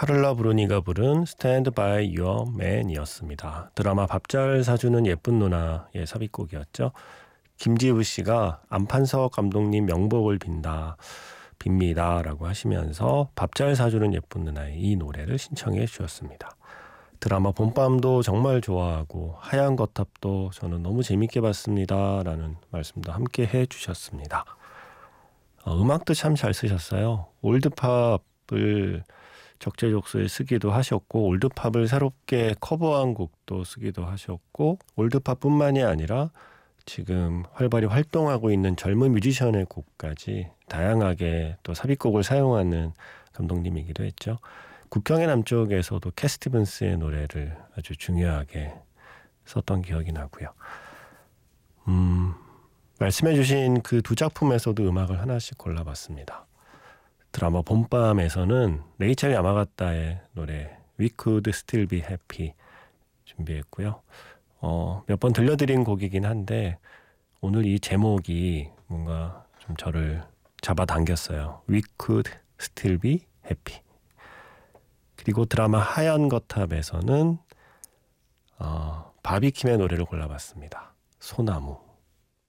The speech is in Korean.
카를라 브루니가 부른 Stand by Your Man이었습니다. 드라마 밥 잘 사주는 예쁜 누나의 삽입곡이었죠. 김지우 씨가 안판석 감독님 명복을 빕니다 라고 하시면서 밥 잘 사주는 예쁜 누나의 이 노래를 신청해 주셨습니다. 드라마 봄밤도 정말 좋아하고 하얀 거탑도 저는 너무 재밌게 봤습니다 라는 말씀도 함께 해 주셨습니다. 음악도 참 잘 쓰셨어요. 올드팝을 적재적소에 쓰기도 하셨고 올드팝을 새롭게 커버한 곡도 쓰기도 하셨고 올드팝뿐만이 아니라 지금 활발히 활동하고 있는 젊은 뮤지션의 곡까지 다양하게 또 삽입곡을 사용하는 감독님이기도 했죠. 국경의 남쪽에서도 캣 스티븐스의 노래를 아주 중요하게 썼던 기억이 나고요. 말씀해 주신 그 두 작품에서도 음악을 하나씩 골라봤습니다. 드라마 봄밤에서는 레이첼 야마가타의 노래 We Could Still Be Happy 준비했고요. 몇 번 들려드린 곡이긴 한데 오늘 이 제목이 뭔가 좀 저를 잡아당겼어요. We Could Still Be Happy. 그리고 드라마 하얀 거탑에서는 바비킴의 노래를 골라봤습니다. 소나무.